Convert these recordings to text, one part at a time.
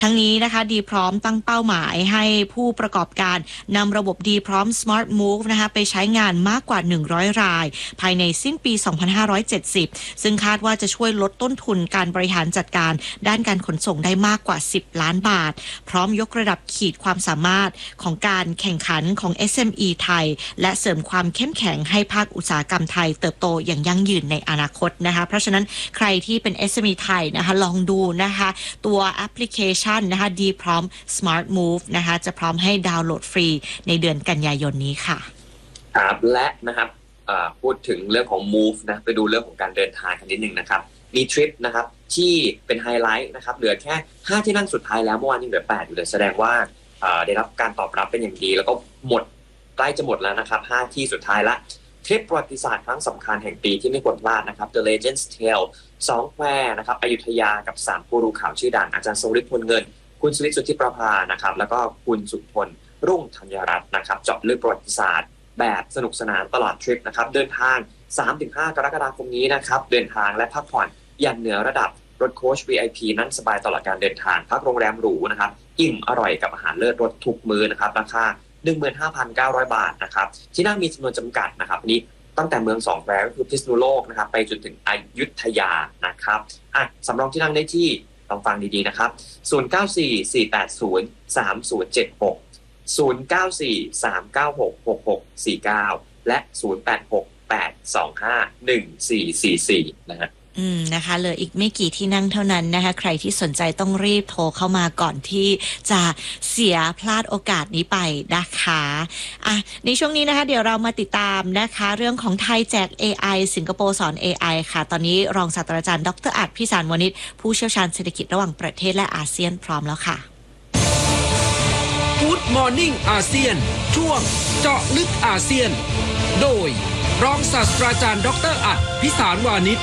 ทั้งนี้นะคะดีพร้อมตั้งเป้าหมายให้ผู้ประกอบการนำระบบดีพร้อม Smart Move นะคะไปใช้งานมากกว่า100รายภายในสิ้นปี2570ซึ่งคาดว่าจะช่วยลดต้นทุนการบริหารจัดการด้านการขนส่งได้มากกว่า10ล้านบาทพร้อมยกระดับขีดความสามารถของการแข่งขันของ SME ไทยและเสริมความเข้มแข็งให้ภาคอุตสาหกรรมไทยเติบโตอย่างยั่งยืนในอนาคตนะคะเพราะฉะนั้นใครที่เป็น SME ไทยนะคะลองดูนะคะตัวแอปพลิเคชันนะคะดีพร้อม Smart Move นะคะจะพร้อมให้ดาวน์โหลดฟรีในเดือนกันยายนนี้ค่ะครับและนะครับพูดถึงเรื่องของ Move นะไปดูเรื่องของการเดินทางกันนิดนึงนะครับมีทริปนะครับที่เป็นไฮไลท์นะครับเหลือแค่5ที่นั่งสุดท้ายแล้วเมื่อวานยังเหลือ8อยู่เลยแสดงว่าได้รับการตอบรับเป็นอย่างดีแล้วก็หมดใกล้จะหมดแล้วนะครับ5ที่สุดท้ายละทริปประวัติศาสตร์ครั้งสำคัญแห่งปีที่ไม่ควรพลาดนะครับ The Legends Tale 2 แควนะครับอยุธยากับ3กูรูข่าวชื่อดังอาจารย์ทรงฤทธิ์พลเงินคุณสุวิทย์สุทธิประภานะครับแล้วก็คุณสุพลรุ่งธัญรัตน์นะครับเจาะลึกประวัติศาสตร์แบบสนุกสนานตลอดทริปนะครับเดินทาง 3-5 กรกฎาคมนี้นะครับเดินทางและพักผ่อนอย่างเหนือระดับรถโค้ช VIP นั่งสบายตลอดการเดินทางพักโรงแรมหรูนะครับอิ่มอร่อยกับอาหารเลิศรสทุกมื้อนะครับราคา 15,900 บาทนะครับที่นั่งมีจำนวนจำกัดนะครับนี้ตั้งแต่เมือง2แควก็คือพิษณุโลกนะครับไปจนถึงอยุธยานะครับสำรองที่นั่งได้ที่ลองฟังดีๆนะครับ094480 39760 0943966649 และ0868251444นะฮะนะคะเหลืออีกไม่กี่ที่นั่งเท่านั้นนะคะใครที่สนใจต้องรีบโทรเข้ามาก่อนที่จะเสียพลาดโอกาสนี้ไปนะคะในช่วงนี้นะคะเดี๋ยวเรามาติดตามนะคะเรื่องของไทยแจก AI สิงคโปร์สอน AI ค่ะตอนนี้รองศาสตราจารย์ดร.อัฏฐพิสารวณิชผู้เชี่ยวชาญเศรษฐกิจระหว่างประเทศและอาเซียนพร้อมแล้วค่ะ Good Morning อาเซียนช่วงเจาะลึกอาเซียนโดยรองศาสตราจารย์ดร.อัฏฐพิสารวณิช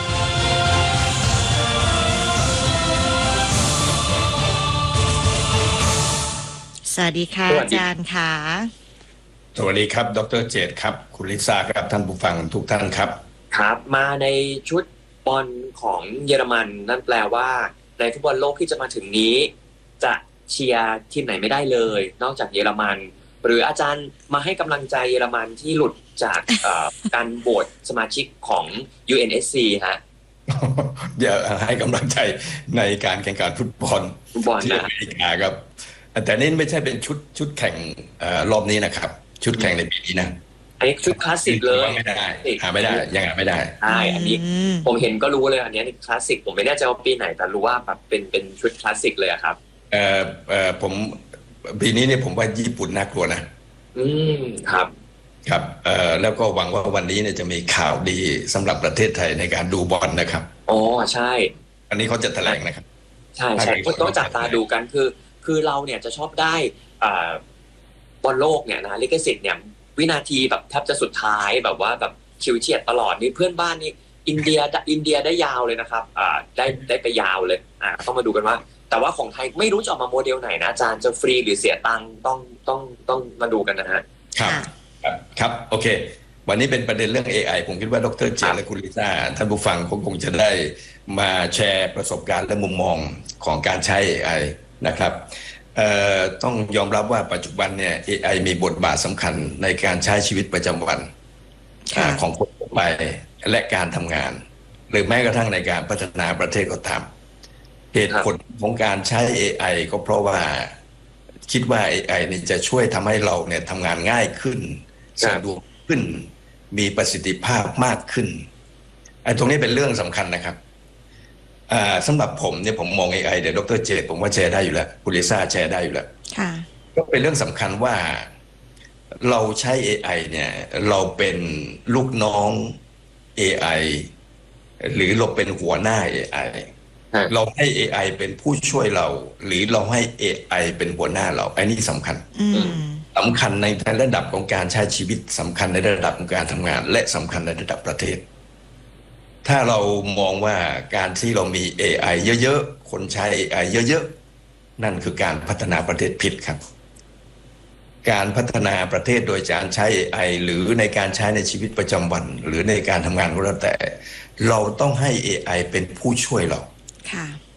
สวัสดีค่ะอาจารย์ค่ะสวัสดีครับดร.เจตครับคุณลิซ่าครับท่านผู้ฟังทุกท่านครับครับมาในชุดบอลของเยอรมันนั่นแปลว่าในฟุตบอลโลกที่จะมาถึงนี้จะเชียร์ทีมไหนไม่ได้เลยนอกจากเยอรมันหรืออาจารย์มาให้กำลังใจเยอรมันที่หลุดจากการโหวตสมาชิกของ UNSC ฮะอย่าให้กำลังใจในการแข่งขันฟุตบอลที่อเมริกาครับแต่นี่ไม่ใช่เป็นชุดแข่งรอบนี้นะครับชุดแข่งในปีนี้นะอันนี้ชุดคลาสสิกเลยไม่ได้หาไม่ได้ยังหาไม่ได้ใช่อันนี้ผมเห็นก็รู้เลยอันนี้คลาสสิกผมไม่แน่ใจว่าปีไหนแต่รู้ว่าแบบเป็นชุดคลาสสิกเลยครับผมปีนี้เนี่ยผมว่าญี่ปุ่นน่ากลัวนะครับครับแล้วก็หวังว่าวันนี้เนี่ยจะมีข่าวดีสำหรับประเทศไทยในการดูบอลนะครับอ๋อใช่อันนี้เขาจะแถลงนะครับใช่ใช่ต้องจับตาดูกันคือเราเนี่ยจะชอบได้บอลโลกเนี่ยนะลิขสิทธิ์เนี่ยวินาทีแบบแทบจะสุดท้ายแบบว่าแบบชิวเฉียดตลอดนี่เพื่อนบ้านนี่อินเดียได้ยาวเลยนะครับได้ไปยาวเลยต้องมาดูกันว่าแต่ว่าของไทยไม่รู้จะออกมาโมเดลไหนนะอาจารย์จะฟรีหรือเสียตังค์ต้องมาดูกันนะฮะครับโอเควันนี้เป็นประเด็นเรื่อง AI ผมคิดว่าดร.เจตและคุณลิซ่าท่านผู้ฟังคงจะได้มาแชร์ประสบการณ์และมุมมองของการใช้ AI นะครับต้องยอมรับว่าปัจจุบันเนี่ย AI มีบทบาทสำคัญในการใช้ชีวิตประจำวันของคนทั่วไปและการทำงานหรือแม้กระทั่งในการพัฒนาประเทศก็ตามเหตุผลของการใช้ AI ก็เพราะว่าคิดว่า AI นี่จะช่วยทำให้เราเนี่ยทำงานง่ายขึ้นสะดวกขึ้นมีประสิทธิภาพมากขึ้นตรงนี้เป็นเรื่องสำคัญนะครับสำหรับผมเนี่ยผมมอง AI เดี๋ยวดร.เจตผมว่าแชร์ได้อยู่แล้วคุณลิซ่าแชร์ได้อยู่แล้วก็เป็นเรื่องสำคัญว่าเราใช้ AI เนี่ยเราเป็นลูกน้อง AI หรือเราเป็นหัวหน้า AI เราให้ AI เป็นผู้ช่วยเราหรือเราให้ AI เป็นหัวหน้าเราอันนี้สำคัญในระดับของการใช้ชีวิตสำคัญในระดับของการทำงานและสำคัญในระดับประเทศถ้าเรามองว่าการที่เรามี AI เยอะๆคนใช้ AI เยอะๆนั่นคือการพัฒนาประเทศผิดครับการพัฒนาประเทศโดยการใช้ AI หรือในการใช้ในชีวิตประจำวันหรือในการทำงานก็แล้วแต่เราต้องให้ AI เป็นผู้ช่วยเรา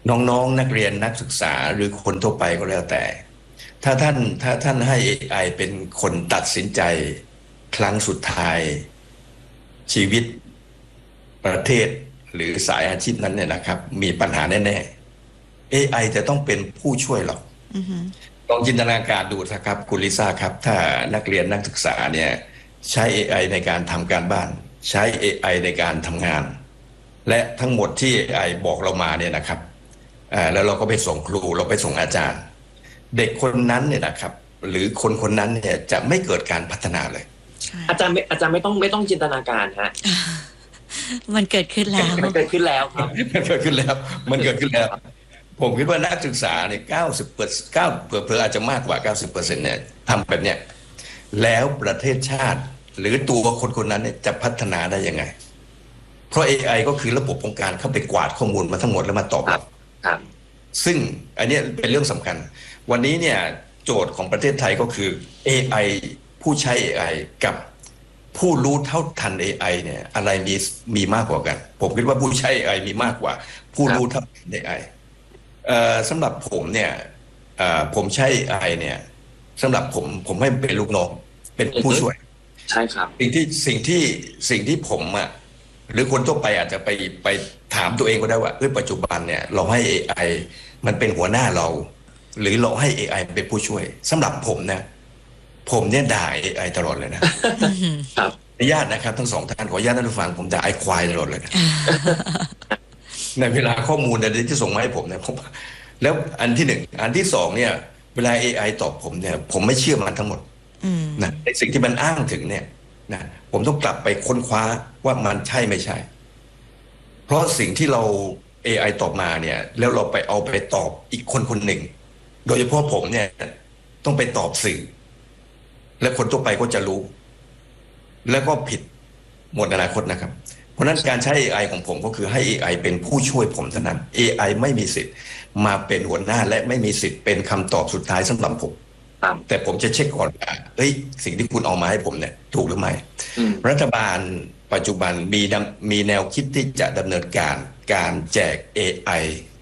น้องๆนักเรียนนักศึกษาหรือคนทั่วไปก็แล้วแต่ถ้าท่านให้ AI เป็นคนตัดสินใจครั้งสุดท้ายชีวิตประเทศหรือสายอาชีพนั้นเนี่ยนะครับมีปัญหาแน่ๆ AI จะต้องเป็นผู้ช่วยเราลองจินตนาการดูนะครับคุณลิซ่าครับถ้านักเรียนนักศึกษาเนี่ยใช้ AI ในการทำการบ้านใช้ AI ในการทำงานและทั้งหมดที่ AI บอกเรามาเนี่ยนะครับแล้วเราก็ไปส่งครูเราไปส่งอาจารย์เด็กคนนั้นเนี่ยนะครับหรือคนนั้นเนี่ยจะไม่เกิดการพัฒนาเลยอาจารย์ไม่ต้องจินตนาการฮะมันเกิดขึ้นแล้วมันเกิดขึ้นแล้วครับมันเกิดขึ้นแล้วผมคิดว่านักศึกษาเนี่ย90%เผื่ออาจจะมากกว่า 90% เนี่ยทำแบบเนี้ยแล้วประเทศชาติหรือตัวคนนั้นเนี่ยจะพัฒนาได้ยังไงเพราะ AI ก็คือระบบของการเข้าไปกวาดข้อมูลมาทั้งหมดแล้วมาตอบเราซึ่งอันนี้เป็นเรื่องสำคัญวันนี้เนี่ยโจทย์ของประเทศไทยก็คือ AI ผู้ใช้ AI กับผู้รู้เท่าทัน AI เนี่ยอะไรมีมากกว่ากันผมคิดว่าผู้ใช้ AI มีมากกว่าผู้รู้เท่าทัน AI สำหรับผมเนี่ยผมใช้ AI เนี่ยสำหรับผมให้เป็นลูกน้องเป็นผู้ช่วยใช่ครับสิ่งที่ผมหรือคนทั่วไปอาจจะไปถามตัวเองก็ได้ว่าปัจจุบันเนี่ยเราให้ AI มันเป็นหัวหน้าเราหรือเราให้ AI เป็นผู้ช่วยสำหรับผมเนี่ยด่า AI ตลอดเลยนะครับอนุญาตนะครับทั้งสองท่านขออนุญาตท่านผู้ฟังผมด่าไอ้ควายตลอดเลยนะในเวลาข้อมูลที่ส่งมาให้ผมเนี่ยแล้วอันที่หนึ่งอันที่สองเนี่ยเวลา AI ตอบผมเนี่ยผมไม่เชื่อมันทั้งหมดนะในสิ่งที่มันอ้างถึงเนี่ยนะผมต้องกลับไปค้นคว้าว่ามันใช่ไม่ใช่เพราะสิ่งที่เรา AI ตอบมาเนี่ยแล้วเราไปเอาไปตอบอีกคนหนึ่งโดยเฉพาะผมเนี่ยต้องไปตอบสื่อและคนทั่วไปก็จะรู้แล้วก็ผิดหมดอนาคตนะครับเพราะนั้นการใช้ AI ของผมก็คือให้ AI เป็นผู้ช่วยผมเท่านั้น AI ไม่มีสิทธิ์มาเป็นหัวหน้าและไม่มีสิทธิ์เป็นคำตอบสุดท้ายสำหรับผมแต่ผมจะเช็คก่อนว่าสิ่งที่คุณเอามาให้ผมเนี่ยถูกหรือไม่รัฐบาลปัจจุบันมีแนวคิดที่จะดำเนินการแจก AI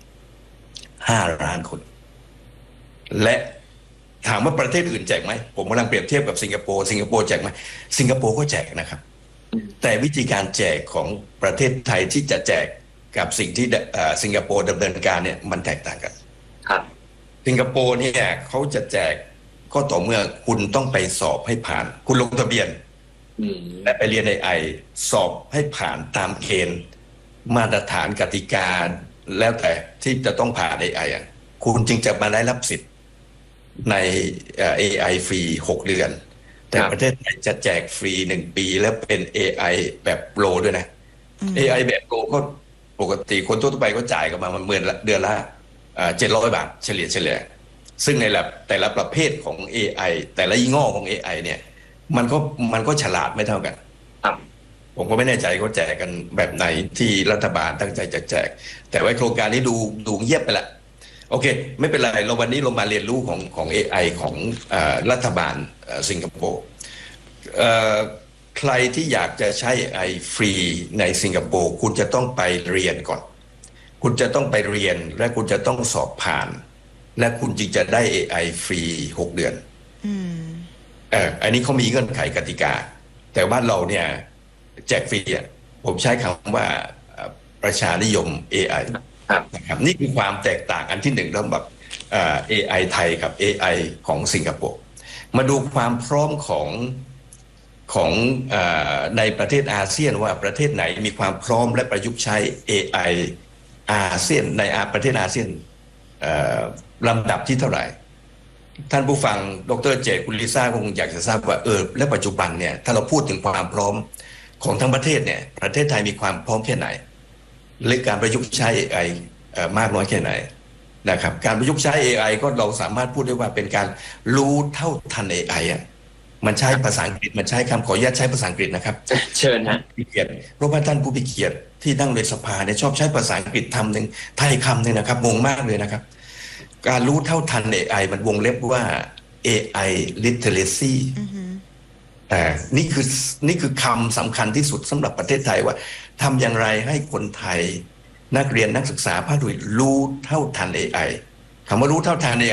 5 ล้านคนและถามว่าประเทศอื่นแจกไหมผมกำลังเปรียบเทียบกับสิงคโปร์แจกไหมสิงคโปร์ก็แจกนะครับแต่วิธีการแจกของประเทศไทยที่จะแจกกับสิ่งที่สิงคโปร์ดำเนินการเนี่ยมันแตกต่างกันครับสิงคโปร์เนี่ยเขาจะแจกก็ต่อเมื่อคุณต้องไปสอบให้ผ่านคุณลงทะเบียนและไปเรียน AI สอบให้ผ่านตามเกณฑ์มาตรฐานกติกาแล้วแต่ที่จะต้องผ่าน AI คุณจึงจะมาได้รับสิทธิ์ใน AI ฟรี6 เดือนแต่ประเทศไทยจะแจกฟรี1 ปีแล้วเป็น AI แบบโปรด้วยนะ AI แบบโปรก็ปกติคนทั่วไปก็จ่ายกันมาเดือนละ700 บาทเฉลี่ยซึ่งในแต่ละประเภทของ AI แต่ละยี่ห้อของ AI เนี่ยมันก็ฉลาดไม่เท่ากันผมก็ไม่แน่ใจเขาแจกกันแบบไหนที่รัฐบาลตั้งใจจะแจกแต่ว่าโครงการนี้ดูเงียบไปละโอเคไม่เป็นไรวันนี้เรามาเรียนรู้ของ AI ของรัฐบาลสิงคโปร์ใครที่อยากจะใช้ AI ฟรีในสิงคโปร์คุณจะต้องไปเรียนก่อนคุณจะต้องไปเรียนและคุณจะต้องสอบผ่านและคุณจึงจะได้ AI ฟรี6 เดือนอันนี้เขามีเงื่อนไขกติกาแต่บ้านเราเนี่ยแจกฟรีผมใช้คำว่าประชานิยม AI นะครับนี่คือความแตกต่างอันที่หนึ่งระหว่าง AI ไทยกับ AI ของสิงคโปร์มาดูความพร้อมของในประเทศอาเซียนว่าประเทศไหนมีความพร้อมและประยุกต์ใช้ AI อาเซียนในประเทศอาเซียนลำดับที่เท่าไหร่ท่านผู้ฟังดร.เจตคุณลิซ่าคงอยากจะทราบว่าและปัจจุบันเนี่ยถ้าเราพูดถึงความพร้อมของทั้งประเทศเนี่ยประเทศไทยมีความพร้อมแค่ไหนหรือการประยุกต์ใช้ AI มากน้อยแค่ไหนนะครับการประยุกต์ใช้ AI ก็เราสามารถพูดได้ว่าเป็นการรู้เท่าทัน AI มันใช้ภาษาอังกฤษมันใช้คำขออนุญาตใช้ภาษาอังกฤษนะครับเชิญฮะเกียรติเพราะว่าท่านผู้มีเกียรติที่นั่งในสภาเนี่ยชอบใช้ภาษาอังกฤษคำหนึ่งไทยคำหนึ่งนะครับงงมากเลยนะครับการรู้เท่าทัน AI มันวงเล็บว่า AI literacy นี่คือคำสำคัญที่สุดสำหรับประเทศไทยว่าทำอย่างไรให้คนไทยนักเรียนนักศึกษาภาคธุรกิจรู้เท่าทัน AI คำว่ารู้เท่าทัน AI